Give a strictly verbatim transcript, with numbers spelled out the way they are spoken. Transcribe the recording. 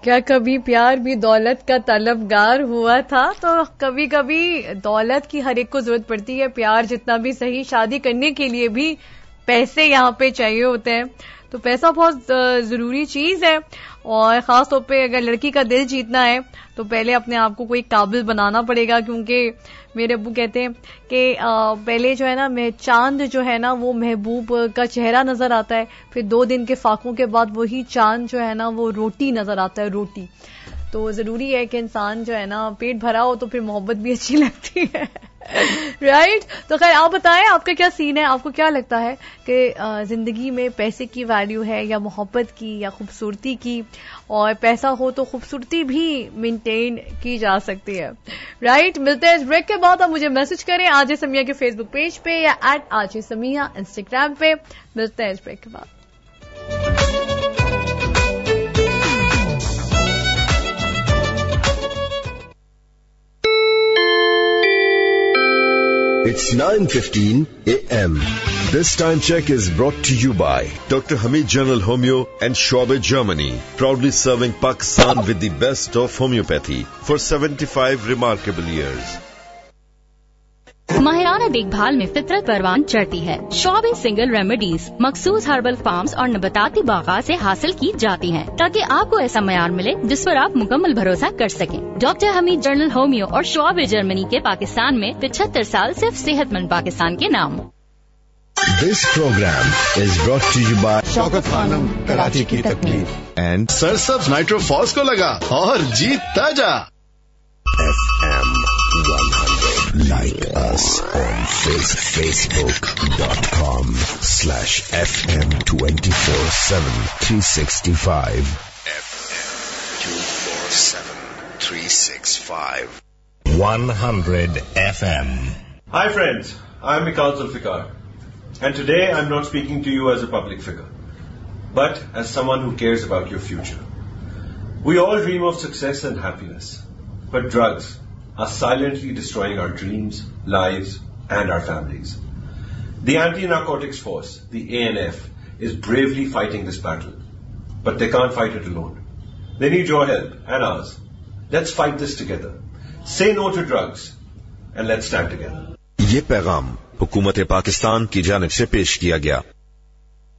क्या कभी प्यार भी दौलत का तलबगार हुआ था? तो कभी कभी दौलत की हर एक को जरूरत पड़ती है, प्यार जितना भी सही, शादी करने के लिए भी पैसे यहाँ पे चाहिए होते हैं। तो पैसा बहुत जरूरी चीज है, और खास तौर पे अगर लड़की का दिल जीतना है तो पहले अपने आप को कोई काबिल बनाना पड़ेगा, क्योंकि मेरे अब्बू कहते हैं कि पहले जो है ना मैं चांद जो है ना वो महबूब का चेहरा नजर आता है, फिर दो दिन के फाकों के बाद वही चांद जो है ना वो रोटी नजर आता है, रोटी। तो जरूरी है कि इंसान जो है ना पेट भरा हो तो फिर मोहब्बत भी अच्छी लगती है। Right right? तो खैर आप बताएं आपका क्या सीन है, आपको क्या लगता है कि जिंदगी में पैसे की वैल्यू है या मोहब्बत की या खूबसूरती की? और पैसा हो तो खूबसूरती भी मेंटेन की जा सकती है। Right right? मिलते हैं इस ब्रेक के बाद। आप मुझे मैसेज करें आरजे समिया के फेसबुक पेज पे या एट आरजे समिया इंस्टाग्राम पे। मिलते हैं इस ब्रेक के बाद। It's nine fifteen a m. This time check is brought to you by Doctor Hamid General Homeo and Schwabe, Germany. Proudly serving Pakistan with the best of homeopathy for seventy-five remarkable years. माहिराना देखभाल में फितरत परवान चढ़ती है। शॉबे single remedies मखसूस herbal farms और नबाताती बागात से हासिल की जाती हैं, ताकि आपको ऐसा मयार मिले जिस पर आप मुकम्मल भरोसा कर सकें। डॉक्टर हमीद जनरल होमियो और शॉबे जर्मनी के पाकिस्तान में पचहत्तर साल सिर्फ सेहतमंद पाकिस्तान के नाम। This program is brought to you by Shaukat Khanam Karachi की तकलीफ and सरसब्स नाइट्रो फॉस को लगा और जीत ताजा। F M one hundred. Like us on Facebook dot com slash F M twenty-four seven three sixty-five. F M twenty-four seven three sixty-five. one hundred F M. Hi friends, I'm Mikhail Zulfikar, and today I'm not speaking to you as a public figure, but as someone who cares about your future. We all dream of success and happiness, but drugs are silently destroying our dreams, lives, and our families. The Anti-Narcotics Force, the A N F, is bravely fighting this battle, but they can't fight it alone. They need your help and ours. Let's fight this together. Say no to drugs, and let's stand together. ये पैगाम हुकूमत पाकिस्तान की जानिब से पेश किया गया।